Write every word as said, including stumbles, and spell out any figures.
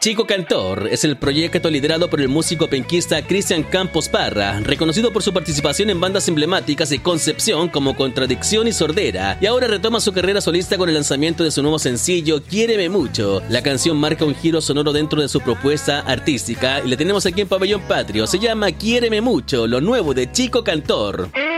Chico Cantor es el proyecto liderado por el músico penquista Cristian Campos Parra, reconocido por su participación en bandas emblemáticas de Concepción como Contradicción y Sordera, y ahora retoma su carrera solista con el lanzamiento de su nuevo sencillo Quiéreme Mucho. La canción marca un giro sonoro dentro de su propuesta artística y la tenemos aquí en Pabellón Patrio. Se llama Quiéreme Mucho, lo nuevo de Chico Cantor.